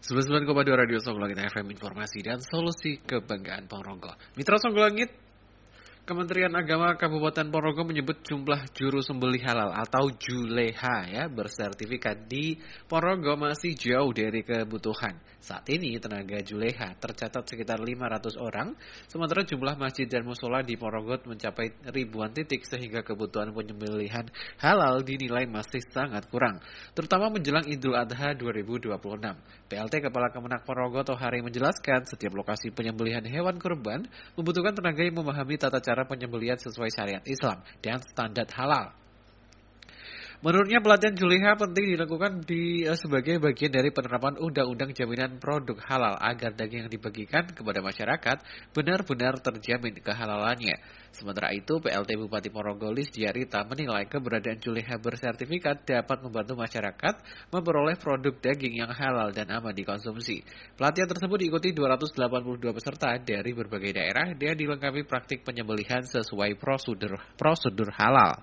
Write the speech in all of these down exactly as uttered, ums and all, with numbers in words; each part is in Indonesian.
sembilan puluh sembilan koma dua Radio Songgolangit F M, informasi dan solusi kebanggaan Ponorogo. Mitra Songgolangit, Kementerian Agama Kabupaten Ponorogo menyebut jumlah juru sembelih halal atau juleha ya bersertifikat di Ponorogo masih jauh dari kebutuhan. Saat ini tenaga juleha tercatat sekitar lima ratus orang, sementara jumlah masjid dan musola di Ponorogo mencapai ribuan titik sehingga kebutuhan penyembelihan halal dinilai masih sangat kurang, terutama menjelang Idul Adha dua ribu dua puluh enam. P L T Kepala Kemenak Ponorogo Tohari menjelaskan setiap lokasi penyembelihan hewan kurban membutuhkan tenaga yang memahami tata cara penyembelihan sesuai syariat Islam dan standar halal. Menurutnya pelatihan juleha penting dilakukan di, sebagai bagian dari penerapan Undang-Undang Jaminan Produk Halal agar daging yang dibagikan kepada masyarakat benar-benar terjamin kehalalannya. Sementara itu, P L T Bupati Ponorogo Lisdiarita menilai keberadaan juleha bersertifikat dapat membantu masyarakat memperoleh produk daging yang halal dan aman dikonsumsi. Pelatihan tersebut diikuti dua ratus delapan puluh dua peserta dari berbagai daerah dan dilengkapi praktik penyembelihan sesuai prosedur prosedur halal.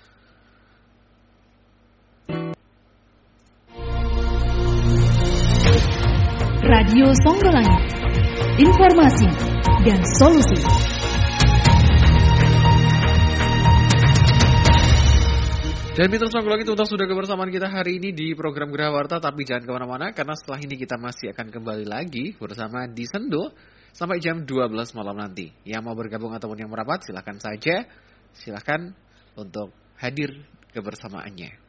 Radio Songgolangit, informasi dan solusi. Dan Mitra Songgolangit, tuntas sudah kebersamaan kita hari ini di program Gerah Warta, tapi jangan kemana-mana karena setelah ini kita masih akan kembali lagi bersama di Sendo sampai jam dua belas malam nanti. Yang mau bergabung ataupun yang merapat silahkan saja, silahkan untuk hadir kebersamaannya.